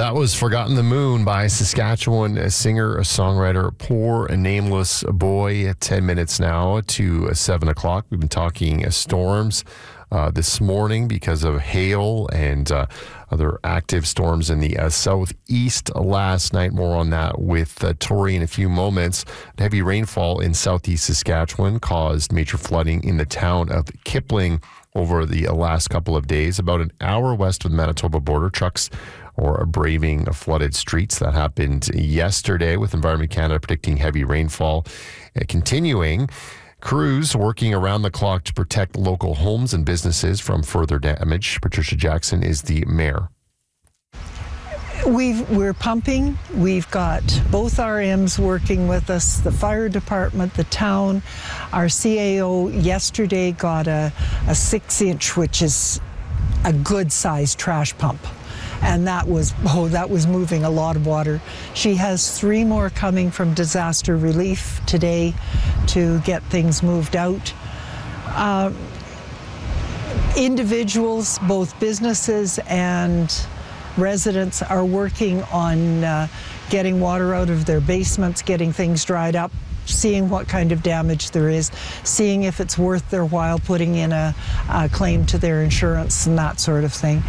That was Forgotten the Moon by Saskatchewan singer-songwriter Poor Nameless Boy. 10 minutes now to 7 o'clock. We've been talking storms this morning because of hail and other active storms in the southeast last night. More on that with Tori in a few moments. Heavy rainfall in southeast Saskatchewan caused major flooding in the town of Kipling over the last couple of days. About an hour west of the Manitoba border, trucks are braving flooded streets. That happened yesterday, with Environment Canada predicting heavy rainfall continuing. Crews working around the clock to protect local homes and businesses from further damage. Patricia Jackson is the mayor. We're pumping. We've got both RMs working with us, the fire department, the town. Our CAO yesterday got a 6-inch, which is a good-sized trash pump. And that was moving a lot of water. She has 3 more coming from disaster relief today to get things moved out. Individuals, both businesses and residents, are working on getting water out of their basements, getting things dried up, seeing what kind of damage there is, seeing if it's worth their while putting in a claim to their insurance and that sort of thing.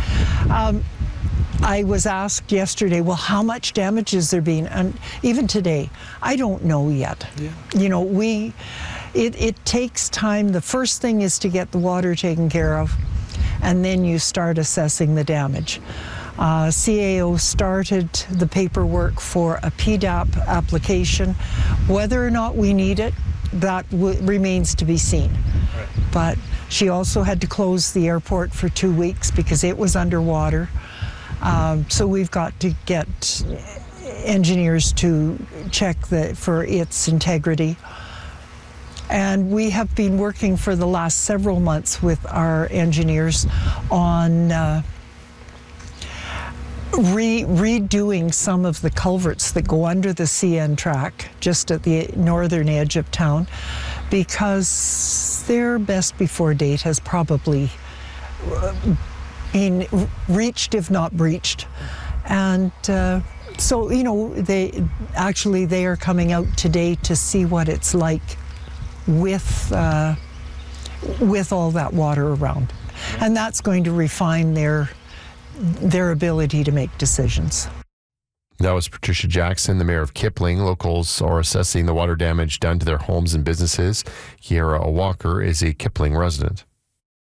I was asked yesterday, well, how much damage is there being? And even today, I don't know yet. Yeah. You know, it takes time. The first thing is to get the water taken care of, and then you start assessing the damage. CAO started the paperwork for a PDAP application. Whether or not we need it, that remains to be seen. Right. But she also had to close the airport for 2 weeks because it was underwater. So we've got to get engineers to check for its integrity. And we have been working for the last several months with our engineers on redoing some of the culverts that go under the CN track, just at the northern edge of town, because their best before date has probably been reached, if not breached. And so, you know, they are coming out today to see what it's like with all that water around. And that's going to refine their ability to make decisions. That was Patricia Jackson, the mayor of Kipling. Locals are assessing the water damage done to their homes and businesses. Kiera Walker is a Kipling resident.